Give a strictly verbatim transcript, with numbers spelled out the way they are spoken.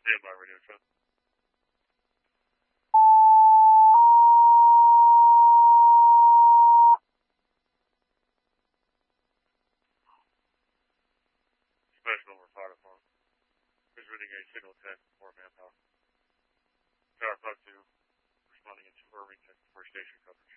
Standby radio truck. Special over fire farm. Is reading a signal ten for manpower. Tower five two responding into Irvington for station coverage.